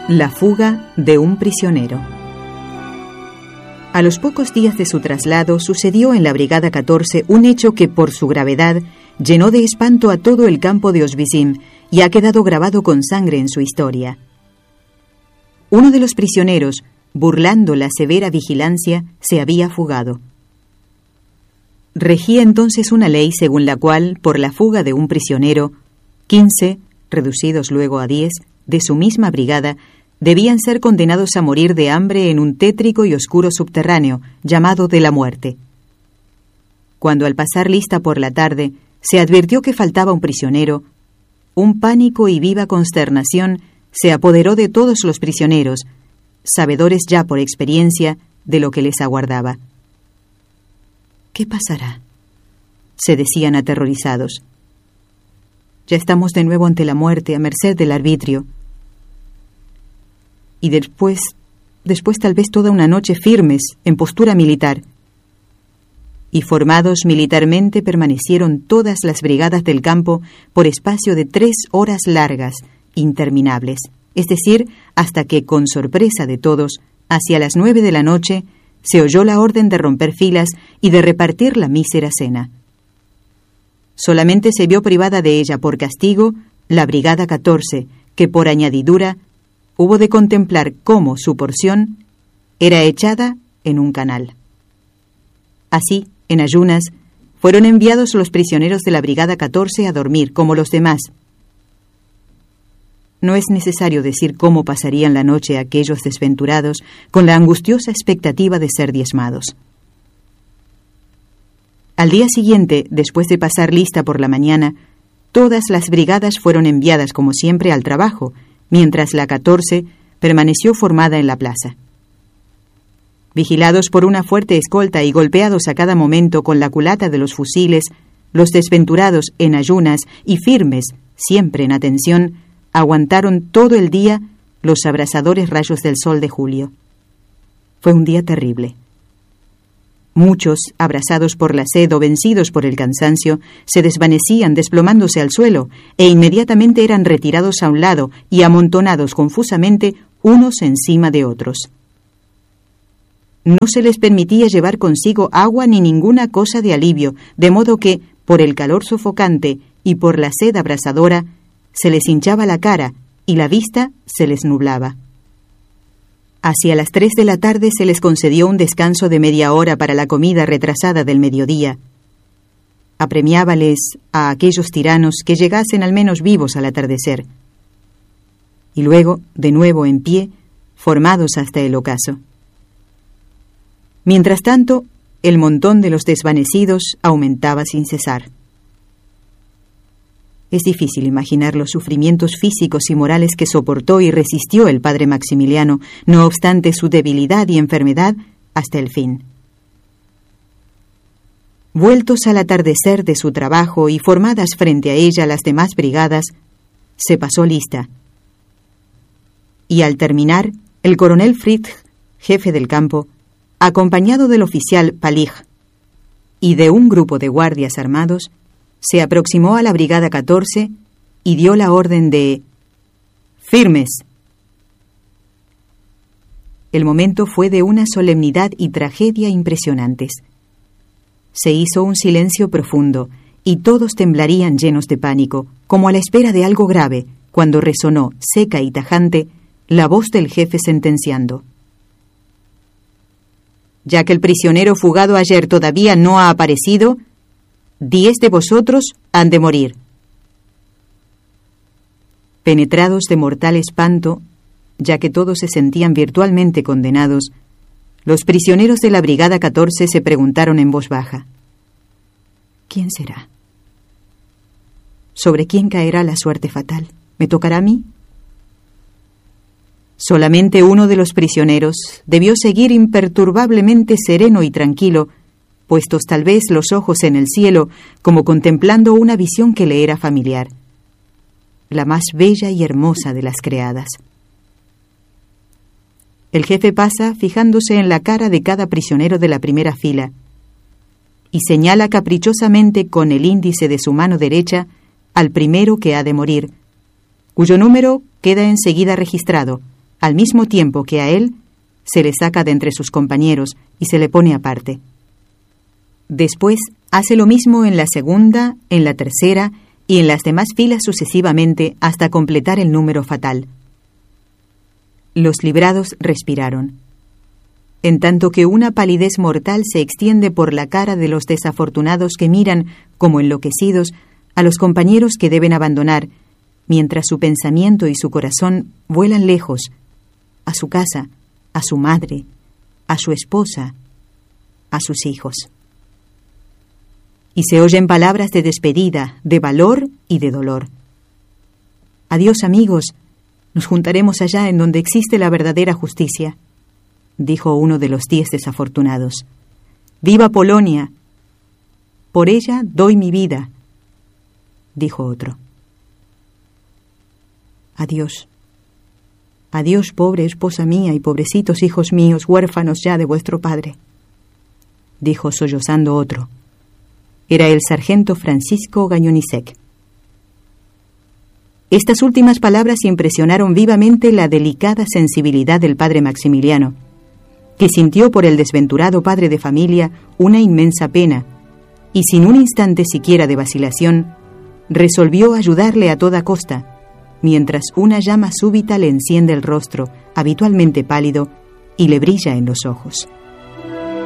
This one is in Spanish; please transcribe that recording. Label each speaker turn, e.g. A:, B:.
A: La fuga de un prisionero. A los pocos días de su traslado sucedió en la Brigada 14 un hecho que por su gravedad llenó de espanto a todo el campo de Oswiecim y ha quedado grabado con sangre en su historia. Uno de los prisioneros, burlando la severa vigilancia, se había fugado. Regía entonces una ley según la cual, por la fuga de un prisionero, 15, reducidos luego a 10, de su misma brigada, debían ser condenados a morir de hambre en un tétrico y oscuro subterráneo llamado de la muerte. Cuando al pasar lista por la tarde se advirtió que faltaba un prisionero, un pánico y viva consternación se apoderó de todos los prisioneros, sabedores ya por experiencia de lo que les aguardaba. ¿Qué pasará?, se decían aterrorizados. Ya estamos de nuevo ante la muerte, a merced del arbitrio. Y después tal vez toda una noche firmes, en postura militar. Y formados militarmente permanecieron todas las brigadas del campo por espacio de 3 horas largas, interminables, es decir, hasta que, con sorpresa de todos, hacia las 9 de la noche, se oyó la orden de romper filas y de repartir la mísera cena. Solamente se vio privada de ella por castigo la Brigada 14, que por añadidura hubo de contemplar cómo su porción era echada en un canal. Así, en ayunas, fueron enviados los prisioneros de la Brigada 14 a dormir, como los demás. No es necesario decir cómo pasarían la noche aquellos desventurados con la angustiosa expectativa de ser diezmados. Al día siguiente, después de pasar lista por la mañana, todas las brigadas fueron enviadas como siempre al trabajo, mientras la 14 permaneció formada en la plaza. Vigilados por una fuerte escolta y golpeados a cada momento con la culata de los fusiles, los desventurados en ayunas y firmes, siempre en atención, aguantaron todo el día los abrasadores rayos del sol de julio. Fue un día terrible. Muchos, abrasados por la sed o vencidos por el cansancio, se desvanecían desplomándose al suelo e inmediatamente eran retirados a un lado y amontonados confusamente unos encima de otros. No se les permitía llevar consigo agua ni ninguna cosa de alivio, de modo que, por el calor sofocante y por la sed abrasadora, se les hinchaba la cara y la vista se les nublaba. Hacia las 3 de la tarde se les concedió un descanso de media hora para la comida retrasada del mediodía. Apremiábales a aquellos tiranos que llegasen al menos vivos al atardecer. Y luego, de nuevo en pie, formados hasta el ocaso. Mientras tanto, el montón de los desvanecidos aumentaba sin cesar. Es difícil imaginar los sufrimientos físicos y morales que soportó y resistió el padre Maximiliano, no obstante su debilidad y enfermedad, hasta el fin. Vueltos al atardecer de su trabajo y formadas frente a ella las demás brigadas, se pasó lista. Y al terminar, el coronel Fritz, jefe del campo, acompañado del oficial Palig y de un grupo de guardias armados, se aproximó a la Brigada 14 y dio la orden de «¡Firmes!». El momento fue de una solemnidad y tragedia impresionantes. Se hizo un silencio profundo y todos temblarían llenos de pánico, como a la espera de algo grave, cuando resonó, seca y tajante, la voz del jefe sentenciando: «Ya que el prisionero fugado ayer todavía no ha aparecido, 10 de vosotros han de morir». Penetrados de mortal espanto, ya que todos se sentían virtualmente condenados, los prisioneros de la Brigada 14 se preguntaron en voz baja: ¿quién será? ¿Sobre quién caerá la suerte fatal? ¿Me tocará a mí? Solamente uno de los prisioneros debió seguir imperturbablemente sereno y tranquilo, puestos tal vez los ojos en el cielo, como contemplando una visión que le era familiar, la más bella y hermosa de las creadas. El jefe pasa fijándose en la cara de cada prisionero de la primera fila y señala caprichosamente con el índice de su mano derecha al primero que ha de morir, cuyo número queda enseguida registrado, al mismo tiempo que a él, se le saca de entre sus compañeros y se le pone aparte. Después hace lo mismo en la segunda, en la tercera y en las demás filas sucesivamente hasta completar el número fatal. Los librados respiraron, en tanto que una palidez mortal se extiende por la cara de los desafortunados que miran, como enloquecidos, a los compañeros que deben abandonar, mientras su pensamiento y su corazón vuelan lejos, a su casa, a su madre, a su esposa, a sus hijos. Y se oyen palabras de despedida, de valor y de dolor. Adiós, amigos, nos juntaremos allá en donde existe la verdadera justicia, dijo uno de los 10 desafortunados. ¡Viva Polonia! Por ella doy mi vida, dijo otro. Adiós. Adiós, pobre esposa mía y pobrecitos hijos míos, huérfanos ya de vuestro padre, dijo sollozando otro. Era el sargento Francisco Gañonisek. Estas últimas palabras impresionaron vivamente la delicada sensibilidad del padre Maximiliano, que sintió por el desventurado padre de familia una inmensa pena, y sin un instante siquiera de vacilación, resolvió ayudarle a toda costa, mientras una llama súbita le enciende el rostro, habitualmente pálido, y le brilla en los ojos.